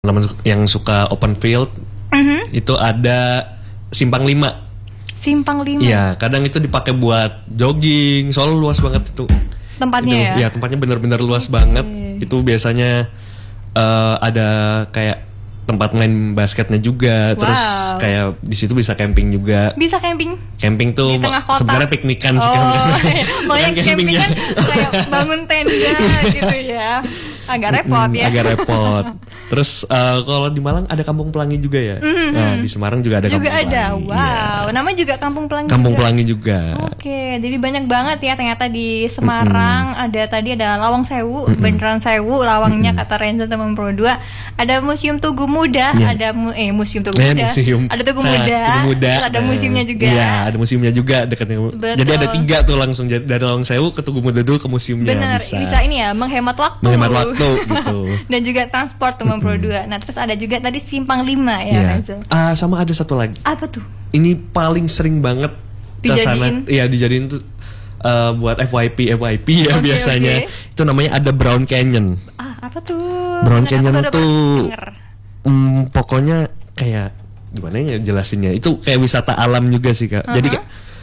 teman yang suka open field, itu ada Simpang 5. Simpang 5. Iya, kadang itu dipakai buat jogging, soalnya luas banget itu. Tempatnya itu, ya? Ya, tempatnya benar-benar luas banget. Itu biasanya ada kayak tempat main basketnya juga, terus kayak di situ bisa camping juga. Bisa camping? Camping tuh sebenarnya piknikan sih kan. Makanya camping kan kayak bangun tenda gitu ya. Agak repot ya. Agak repot. Terus kalau di Malang ada Kampung Pelangi juga ya. Nah, di Semarang juga ada Kampung Pelangi. Juga ada. Wow, ya. Namanya juga Kampung Pelangi. Kampung Pelangi juga. Oke, jadi banyak banget ya ternyata di Semarang. Ada Lawang Sewu, beneran Sewu lawangnya kata Renzo teman Pro 2. Ada Museum Tugu Muda, ada Museum Tugu Muda. Ada Tugu Muda. Terus ada museumnya juga. Iya, ada museumnya juga dekatnya. Jadi ada 3 tuh langsung dari Lawang Sewu ke Tugu Muda dulu ke museumnya. Benar, bisa ini ya menghemat waktu. Menghemat waktu gitu. Dan juga transport teman Pro 2. Nah, terus ada juga tadi Simpang 5 ya, Renzo. Sama ada satu lagi. Apa tuh? Ini paling sering banget dijadiin. Iya, dijadiin tuh buat FYP ya biasanya. Itu namanya ada Brown Canyon. Apa tuh? Brown Canyon tuh pokoknya kayak gimana ya jelasinnya? Itu kayak wisata alam juga sih, Kak. Jadi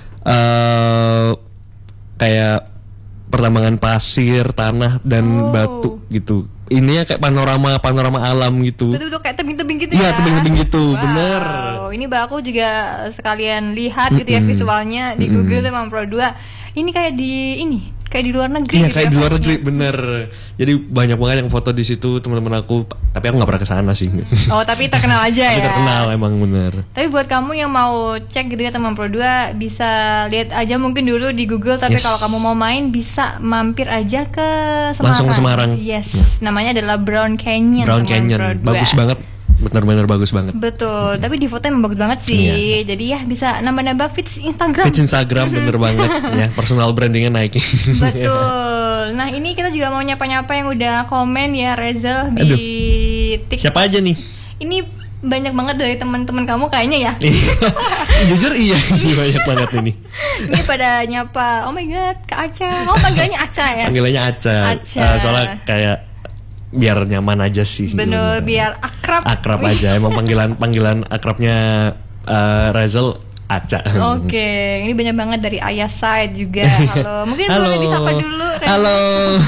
kayak pertambangan pasir, tanah dan batu gitu. Ini ya kayak panorama alam gitu. Betul kayak tebing-tebing gitu ya. Iya, tebing-tebing gitu, bener. Ini aku juga sekalian lihat gitu ya visualnya di Google Teman Pro 2. Ini kayak di luar negeri. Iya, gitu kayak ya, di luar negeri, bener. Jadi banyak banget yang foto di situ teman-teman aku, tapi aku nggak pernah kesana sih. Oh, tapi terkenal aja ya. Tapi terkenal emang bener. Tapi buat kamu yang mau cek gitu ya Teman Pro 2, bisa lihat aja mungkin dulu di Google. Tapi kalau kamu mau main bisa mampir aja ke Semarang. Langsung ke Semarang. Yes, namanya adalah Brown Canyon. Brown Canyon, bagus banget. Benar-benar bagus banget. Betul, tapi di foto emang bagus banget sih. Iya. Jadi ya bisa nambah-nambah feeds Instagram. Feeds Instagram bener banget ya, personal brandingnya naik. Betul. Nah, ini kita juga mau nyapa-nyapa yang udah komen ya, Reza di TikTok. Siapa aja nih? Ini banyak banget dari teman-teman kamu kayaknya ya. Jujur iya, banyak banget ini. Ini pada nyapa. Oh my god, Kak Aca. Oh, panggilannya Aca ya. Panggilannya Aca. Soalnya kayak biar nyaman aja sih. Bener, biar akrab. Akrab aja. Emang panggilan akrabnya Rezel Aca. Oke, ini banyak banget dari Ayah Said juga. Halo, mungkin boleh disapa dulu. Halo.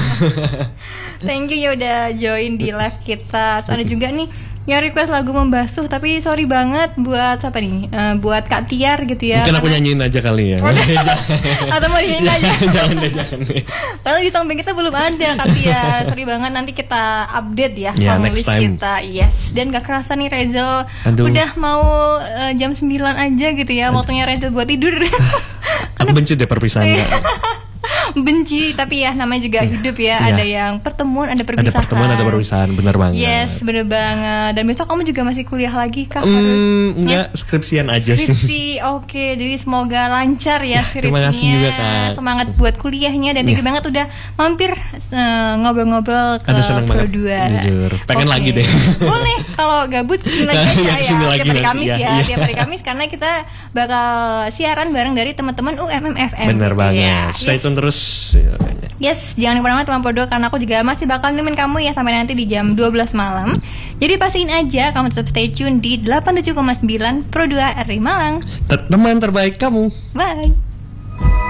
Thank you ya udah join di live kita. So, ada juga nih yang request lagu Membasuh, tapi sorry banget buat siapa nih? Buat Kak Tiar gitu ya. Mungkin aku nyanyiin aja kali ya. Atau mau nyanyiin aja? Jangan. Kalau di samping kita belum ada Kak Tiar. Sorry banget, nanti kita update ya sama list kita. Yes. Dan gak kerasa nih Rezel udah mau jam 9 aja gitu ya. Waktunya Rezel buat tidur. Aku benci deh perpisahan. Benci, tapi ya namanya juga hidup ya. Ada yang pertemuan, ada perpisahan. Ada pertemuan, ada perpisahan, benar banget. Yes, benar banget. Dan besok kamu juga masih kuliah lagi kah? Enggak, skripsian aja sih. Skripsi, oke. Jadi semoga lancar ya skripsinya. Terima kasih juga, Kak. Semangat buat kuliahnya dan thank you banget udah mampir ngobrol-ngobrol ke Pro 2. Jujur. Pengen lagi deh. Boleh, kalau gabut sini aja ya. Tiap hari Kamis ya. Tiap hari Kamis karena kita bakal siaran bareng dari teman-teman UMMFM. Benar banget. Stay tune terus. Yes, jangan kemana-mana teman Pro 2 karena aku juga masih bakal nemenin kamu ya sampai nanti di jam 12 malam. Jadi pastiin aja kamu tetap stay tune di 87,9 Pro 2 RRI Malang. Teman terbaik kamu. Bye.